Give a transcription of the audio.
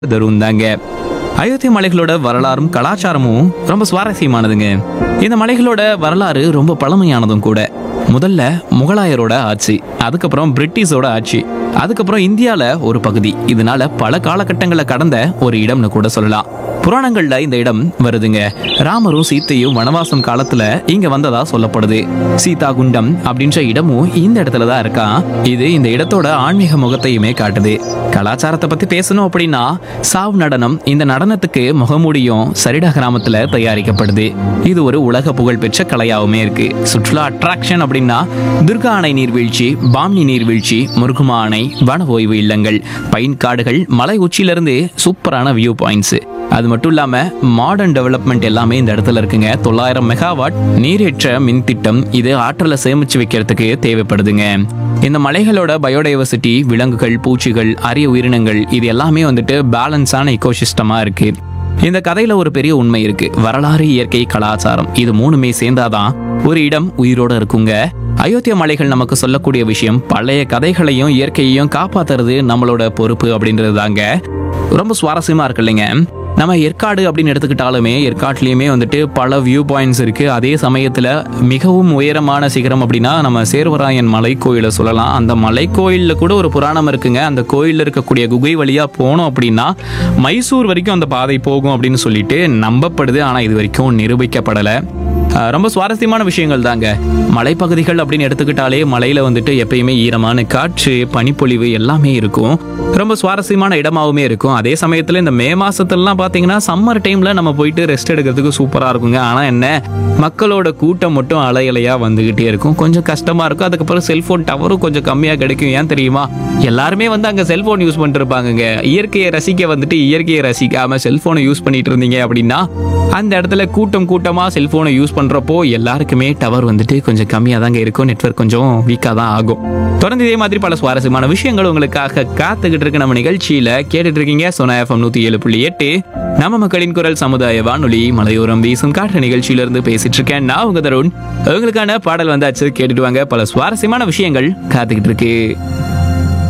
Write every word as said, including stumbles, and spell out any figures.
தரும் தாங்க. அயோத்தி மலைகளோட வரலாறும் கலாச்சாரமும் ரொம்ப சுவாரஸ்யமானதுங்க. இந்த மலைகளோட வரலாறு ரொம்ப பழமையானதும் கூட. முதல்ல முகலாயரோட ஆட்சி, அதுக்கப்புறம் பிரிட்டிஷோட ஆட்சி, அதுக்கப்புறம் இந்தியால ஒரு பகுதி. இதனால பல காலகட்டங்களை கடந்த ஒரு இடம்னு கூட சொல்லலாம். புராணங்கள்ல இந்த இடம் வருதுங்க. ராமரும் சீத்தையும் வனவாசம் காலத்துல இங்க வந்ததா சொல்லப்படுது. சீதா குண்டம் அப்படின்ற இடமும் இந்த இடத்துல தான் இருக்கா. இது இந்த இடத்தோட ஆன்மீக முகத்தையுமே காட்டுது. கலாச்சாரத்தை பத்தி பேசணும் அப்படின்னா சாவ் நடனம். இந்த நடனத்துக்கு முகமூடியும் சரிடா கிராமத்துல தயாரிக்கப்படுது. இது ஒரு உலக புகழ் பெற்ற கலையாவுமே இருக்கு. சுற்றுலா அட்ராக்ஷன் அப்படின்னா துர்கா அணை நீர்வீழ்ச்சி, பாம்னி நீர்வீழ்ச்சி, முருகுமா அணை, வன ஓய்வு இல்லங்கள், பைன் காடுகள், மலை உச்சியிலிருந்து சூப்பரான வியூ பாயிண்ட்ஸ். அது மட்டும் இல்லாம மாடர்ன் டெவலப்மெண்ட் எல்லாமே இந்த இடத்துல இருக்குங்க. தொள்ளாயிரம் மெகாவாட் நீரேற்ற மின் திட்டம். இது ஆற்றலை சேமிச்சு வைக்கிறதுக்கு தேவைப்படுதுங்க. இந்த மலைகளோட பயோடைவர்சிட்டி, விலங்குகள், பூச்சிகள், அரிய உயிரினங்கள், இது எல்லாமே வந்துட்டு பேலன்ஸான இக்கோசிஸ்டமா இருக்கு. இந்த கதையில ஒரு பெரிய உண்மை இருக்கு. வரலாறு, இயற்கை, கலாச்சாரம், இது மூணுமே சேர்ந்தாதான் ஒரு இடம் உயிரோட இருக்குங்க. அயோத்தியா மலைகள் நமக்கு சொல்லக்கூடிய விஷயம், பழைய கதைகளையும் இயற்கையையும் காப்பாத்துறது நம்மளோட பொறுப்பு அப்படின்றது தாங்க. ரொம்ப சுவாரஸ்யமா இருக்கு இல்லைங்க. நம்ம ஏற்காடு அப்படின்னு எடுத்துக்கிட்டாலுமே ஏற்காட்லேயுமே வந்துட்டு பல வியூ பாயிண்ட்ஸ் இருக்கு. அதே சமயத்தில் மிகவும் உயரமான சிகரம் அப்படின்னா நம்ம சேர்வராயன் மலை கோயிலை சொல்லலாம். அந்த மலை கோயிலில் கூட ஒரு புராணம் இருக்குங்க. அந்த கோயிலில் இருக்கக்கூடிய குகை வழியாக போனோம் அப்படின்னா மைசூர் வரைக்கும் அந்த பாதை போகும் அப்படின்னு சொல்லிட்டு நம்பப்படுது. ஆனால் இது வரைக்கும் நிரூபிக்கப்படலை. ரொம்ப சுவாரஸ்யமான விஷயங்கள் தாங்க. மலைப்பகுதிகள் அப்படின்னு எடுத்துக்கிட்டாலே மலையில வந்துட்டு எப்பயுமே ஈரமான காற்று, பனிப்பொழிவு எல்லாமே இருக்கும். ரொம்ப சுவாரஸ்யமான இடமாவுமே இருக்கும். அதே சமயத்துல இந்த மே மாசத்துலலாம் பாத்தீங்கன்னா சம்மர் டைம்ல நம்ம போயிட்டு ரெஸ்ட் எடுக்கிறதுக்கு சூப்பரா இருக்குங்க. ஆனா என்ன, மக்களோட கூட்டம் மட்டும் அலை அலையா வந்துகிட்டே இருக்கும். கொஞ்சம் கஷ்டமா இருக்கும். அதுக்கப்புறம் செல்போன் டவரும் கொஞ்சம் கம்மியா கிடைக்கும். ஏன் தெரியுமா? எல்லாருமே வந்து அங்க செல்போன் யூஸ் பண்ணிட்டு இருப்பாங்க. இயற்கையை ரசிக்க வந்துட்டு இயற்கையை ரசிக்காம செல்போனை யூஸ் பண்ணிட்டு இருந்தீங்க அப்படின்னா அந்த இடத்துல கூட்டம் கூட்டமா செல்போனை யூஸ் பண்றப்போ எல்லாருக்குமே டவர் வந்துட்டு கொஞ்சம் கம்மியா தாங்க இருக்கும். நெட்வொர்க் கொஞ்சம் வீக்கா தான் ஆகும். தொடர்ந்து இதே மாதிரி பல சுவாரஸ்யமான விஷயங்கள் உங்களுக்காக காத்துக்கிட்டு இருக்கு. நம்ம நிகழ்ச்சியில கேட்டுட்டு இருக்கீங்க சோனா எஃப்எம் நூத்தி ஏழு புள்ளி எட்டு நம்ம மக்களின் குரல் சமுதாய வானொலி. மலையோரம் வீசும் காற்று நிகழ்ச்சியில இருந்து பேசிட்டு இருக்கேன் நான் உங்க தருண். உங்களுக்கான பாடல் வந்தாச்சு, கேட்டுட்டு வாங்க. பல சுவாரஸ்யமான விஷயங்கள் காத்துக்கிட்டு இருக்கு.